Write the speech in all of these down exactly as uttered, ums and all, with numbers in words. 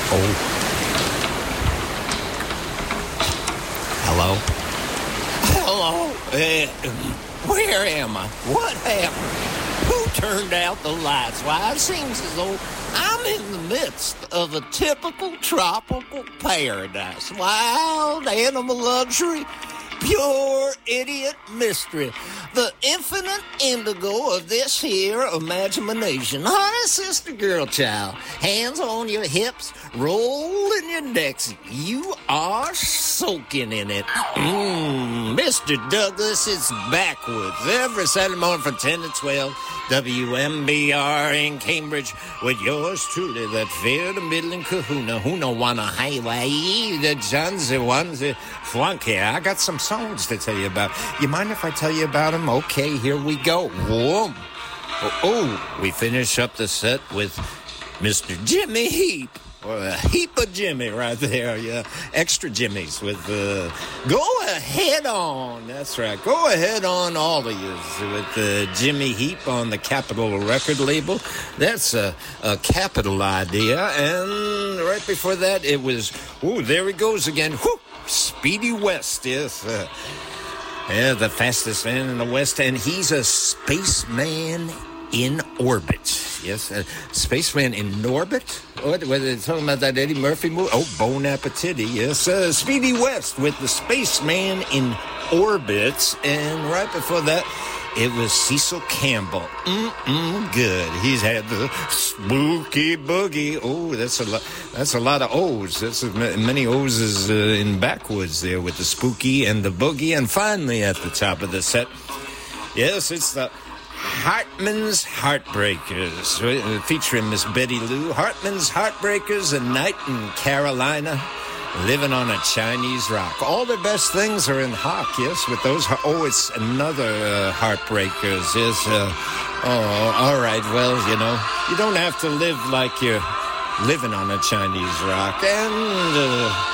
Oh. Hello? Hello? Uh, where am I? What happened? Who turned out the lights? Why, it seems as though I'm in the midst of a typical tropical paradise. Wild animal luxury, pure idiot mystery. The infinite indigo of this here imagination. Honey, sister, girl, child. Hands on your hips, rolling your necks. You are soaking in it. Mmm, Mister Douglas, it's backwards. Every Saturday morning from ten to twelve. W M B R in Cambridge with yours truly, that fair to middling kahuna, who no wanna highway, the Johnzy onesie flunky. I got some songs to tell you about. You mind if I tell you about them? Okay, here we go. Whoa. Oh, oh, we finish up the set with Mister Jimmy Heap. Or a heap of Jimmy right there, yeah. Extra Jimmys with uh, Go Ahead On. That's right. Go Ahead On, all of you, with uh, Jimmy Heap on the Capitol record label. That's a, a capital idea. And right before that, it was, oh, there he goes again. Whoop, Speedy West, yes. Uh, yeah, the fastest man in the West. And he's a spaceman in orbit. Yes, uh, Spaceman in Orbit? What, were they talking about that Eddie Murphy movie? Oh, Bon Appetit, yes. Uh, Speedy West with the Spaceman in Orbit. And right before that, it was Cecil Campbell. Mm-mm, good. He's had the Spooky Boogie. Oh, that's a lot. That's a lot of O's. That's a, many O's uh, in backwoods there with the Spooky and the Boogie. And finally, at the top of the set, yes, it's the Hartman's Heartbreakers, featuring Miss Betty Lou. Hartman's Heartbreakers, A Night in Carolina, Living on a Chinese Rock. All the best things are in Hawk, yes, with those. Oh, it's another uh, Heartbreakers, yes. Uh, oh, all right, well, you know, you don't have to live like you're living on a Chinese rock. And, uh,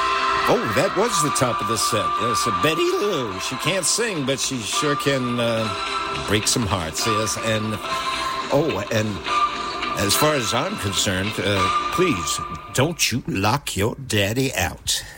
oh, that was the top of the set. Yes, uh, Betty Lou. She can't sing, but she sure can uh, break some hearts, yes. And, oh, and as far as I'm concerned, uh, please, don't you lock your daddy out.